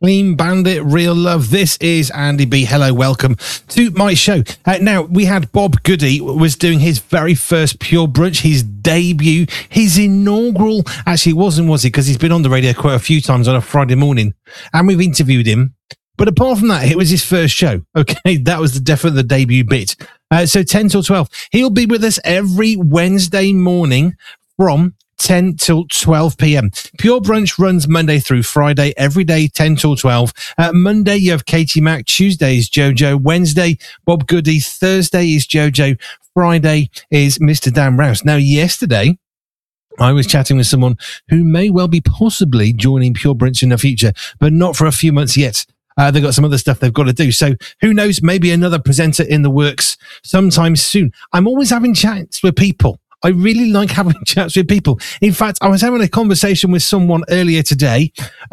Clean Bandit, Real Love. This is Andy B. Hello, welcome to my show. Now, we had Bob Goody was doing his very first Pure Brunch, his debut, his inaugural. Actually, it wasn't, was he? Because he's been on the radio quite a few times on a Friday morning, and we've interviewed him. But apart from that, it was his first show. Okay, that was definitely the debut bit. So 10 till 12. He'll be with us every Wednesday morning from 10 till 12 p.m. Pure Brunch runs Monday through Friday, every day 10 till 12. Monday, you have Katie Mack. Tuesday is Jojo. Wednesday, Bob Goody. Thursday is Jojo. Friday is Mr. Dan Rouse. Now, yesterday, I was chatting with someone who may well be possibly joining Pure Brunch in the future, but not for a few months yet. They've got some other stuff they've got to do. So who knows, maybe another presenter in the works sometime soon. I'm always having chats with people. I really like having chats with people. In fact, I was having a conversation with someone earlier today.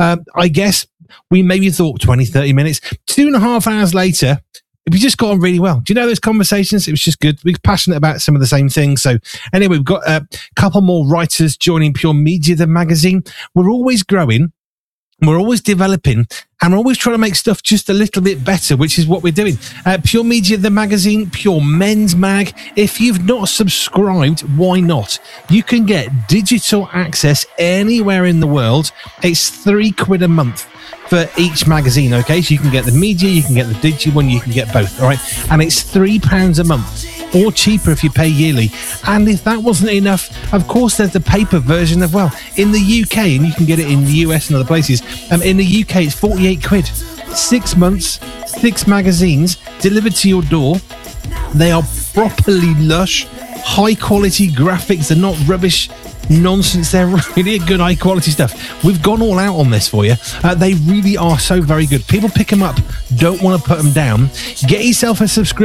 I guess we maybe thought 20, 30 minutes, 2.5 hours later, we just got on really well. Do you know those conversations? It was just good. We're passionate about some of the same things. So anyway, we've got a couple more writers joining Pure Media, the magazine. We're always growing. We're always developing, and we're always trying to make stuff just a little bit better, which is what we're doing. Pure Media, the magazine, Pure Men's Mag. If you've not subscribed, why not? You can get digital access anywhere in the world. It's £3 a month for each magazine, okay? So you can get the media, you can get the digital one, you can get both, all right? And it's £3 a month, or cheaper if you pay yearly. And if that wasn't enough, of course, there's the paper version as well. In the UK, and you can get it in the US and other places, in the UK, it's £48. 6 months, 6 magazines delivered to your door. They are properly lush, high-quality graphics. They're not rubbish nonsense. They're really good high quality stuff. We've gone all out on this for you. They really are so very good. People pick them up, don't want to put them down. Get yourself a subscription